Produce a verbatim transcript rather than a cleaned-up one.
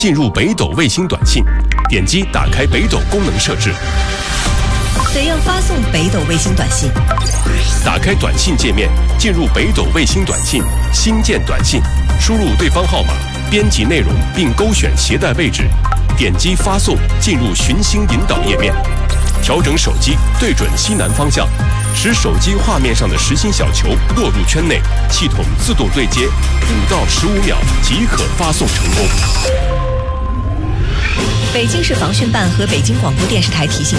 进入北斗卫星短信，点击打开北斗功能设置。 怎样发送北斗卫星短信？ 打开短信界面，进入北斗卫星短信，新建短信，输入对方号码，编辑内容并勾选携带位置，点击发送，进入寻星引导页面，调整手机对准西南方向，使手机画面上的实心小球落入圈内，系统自动对接，五到十五秒即可发送成功。 北京市防汛办和北京广播电视台提醒。